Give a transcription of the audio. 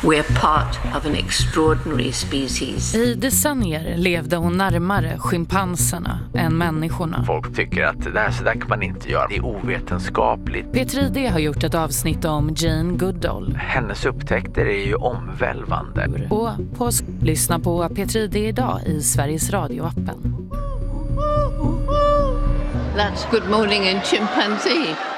We're part of an extraordinary species. I decennier levde hon närmare schimpanserna än människorna. Folk tycker att det här så där kan man inte göra. Det är ovetenskapligt. Peter ID har gjort ett avsnitt om Jane Goodall. Hennes upptäckter är ju omvälvande. Och lyssna på Peter ID idag i Sveriges Radio-appen. That's Good Morning in Chimpanzee.